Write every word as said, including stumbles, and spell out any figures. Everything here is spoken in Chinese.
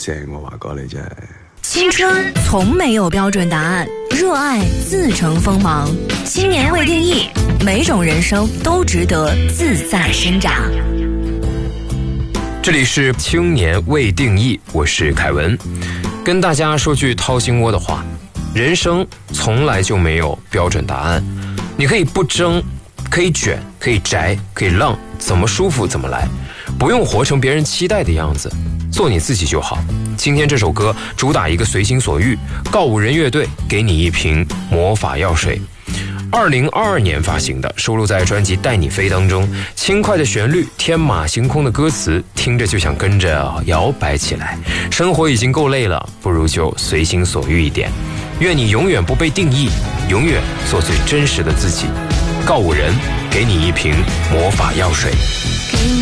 正喎，華哥你真係。 青春從沒有標準答案，熱愛自成鋒芒。青年未定義，每種人生都值得自在生長。 这里是青年未定义，我是凯文，跟大家说句掏心窝的话，人生从来就没有标准答案，你可以不争，可以卷，可以宅，可以浪，怎么舒服怎么来，不用活成别人期待的样子，做你自己就好。今天这首歌主打一个随心所欲，告五人乐队给你一瓶魔法药水。二零二二年发行的，收录在专辑《带你飞》当中。轻快的旋律，天马行空的歌词，听着就想跟着摇摆起来。生活已经够累了，不如就随心所欲一点。愿你永远不被定义，永远做最真实的自己。告五人给你一瓶魔法药水。